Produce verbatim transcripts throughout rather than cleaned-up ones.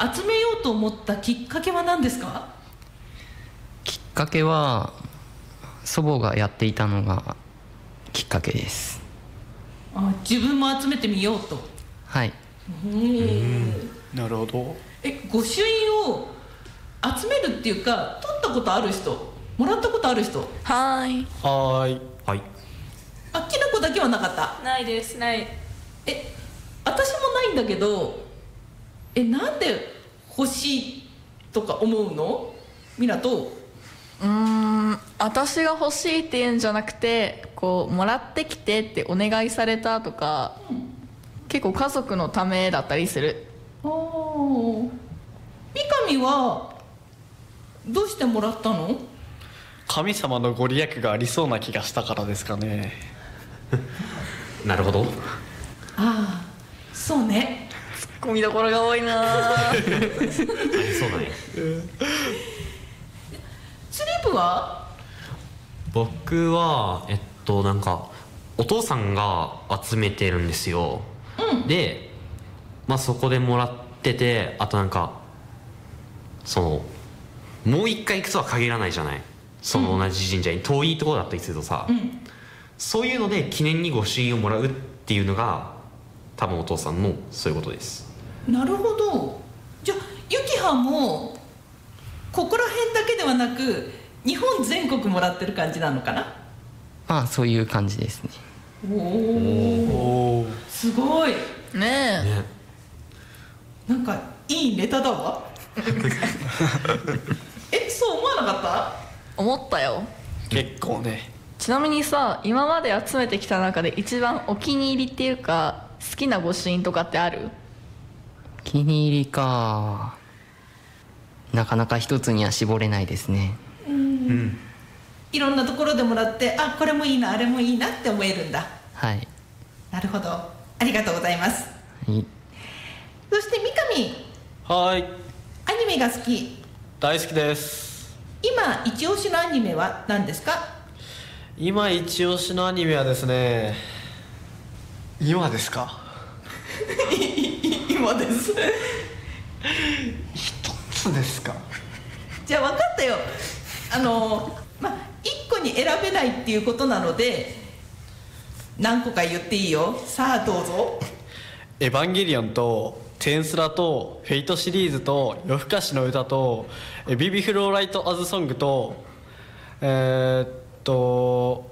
集めようと思ったきっかけは何ですか？ きっかけは祖母がやっていたのがきっかけです。 あ、自分も集めてみようと。 はい。 うん、 なるほど。 え、御朱印を集めるっていうか、取ったことある人、もらったことある人？ はーい。 はーい。 はい。 あ、きなこだけはなかった？ ないです。ない。 え、私もないんだけど、え、なんで欲しいとか思うの？みなと。 うーん、私が欲しいっていうんじゃなくて、こうもらってきてってお願いされたとか、うん、結構家族のためだったりする。 おー、三上はどうしてもらったの？ 神様のご利益がありそうな気がしたからですかね。 なるほど。 ああ、そうね。 ツッコミどころが多いな。 ありそうだね。 スリープは？ 僕はえっとなんかお父さんが集めてるんですよ、うん、で、まあ、そこでもらってて、あとなんかそのもう一回行くとは限らないじゃない、その同じ神社に遠いところだったりするとさ、うん、そういうので記念に御朱印をもらうっていうのが多分お父さんのそういうことです。 なるほど。じゃあゆきはもここら辺だけではなく日本全国もらってる感じなのかな？ まあそういう感じですね。 おお、すごいねえ、ね、なんかいいネタだわ。え、そう思わなかった？ 思ったよ。 結構ね。 ちなみにさ、今まで集めてきた中で一番お気に入りっていうか好きな御朱印とかってある？ お気に入りか、なかなか一つには絞れないですね。 うん、うん、いろんなところでもらって、あ、これもいいなあれもいいなって思えるんだ。 はい。 なるほど、ありがとうございます。 はい。 そして三上。 はい。 アニメが好き？ 大好きです。 今一押しのアニメは何ですか？ 今一押しのアニメはですね、今ですか？ 今です。 一つですか？ じゃあ分かったよ。あのまあ一個に選べないっていうことなので何個か言っていいよ。さあどうぞ。 エヴァンゲリオンとテンスラとフェイトシリーズと夜更かしの歌とビビフローライトアズソングとえー、っと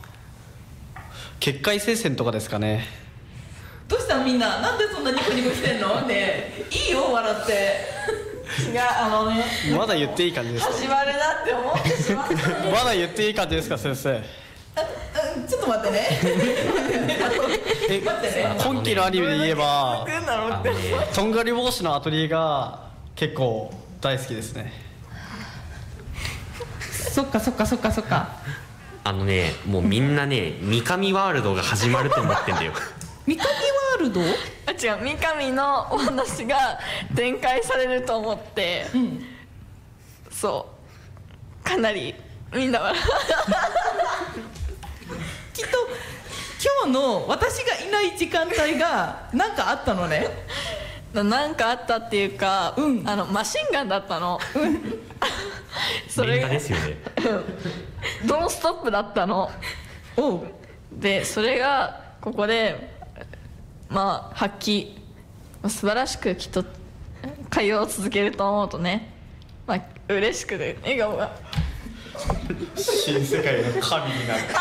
結界聖戦とかですかね。 どうしたみんな、なんでそんなニコニコしてんの？ねえ、いいよ笑って。違う、あのね、 まだ言っていい感じですか？ 始まるなって思ってしまった、ね、 まだ言っていい感じですか先生？ ああ、ちょっと待ってね。 え、待ってね。今期のアニメで言えばとんがり帽子のアトリエが結構大好きですね。 そっかそっかそっかそっか。 あのね、もうみんなね三上ワールドが始まると思ってんだよ。 三上ワールド？ あ、違う、三上のお話が展開されると思って、うん、そうかなりみんなはきっと今日の私がいない時間帯が何かあったのね。 何かあったっていうか、うん、あのマシンガンだったの。それがですよね。 ノンストップだったの。 おでそれがここでまあ発揮素晴らしくきっと会話を続けると思うとね、まあ嬉しくて笑顔が新世界の神になる。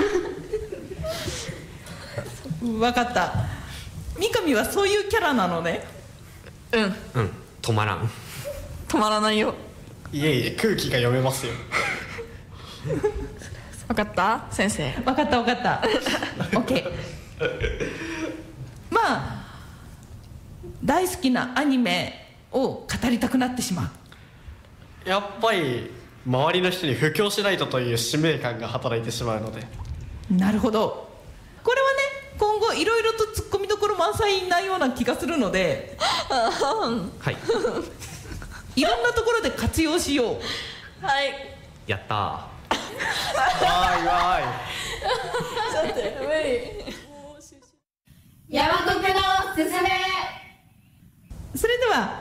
分かった。三上はそういうキャラなのね。 うんうん止まらん止まらないよ。 いえいえ、空気が読めますよ。 分かった先生？ 分かった分かった。OK。まあ大好きなアニメを語りたくなってしまう。やっぱり周りの人に布教しないとという使命感が働いてしまうので。 なるほど。これはね、今後いろいろとツッコミどころ満載なような気がするのではいいろんなところで活用しよう。 はい、 やったー。 わーいわーい。 ちょっと無理。 山国のすすめ。 それでは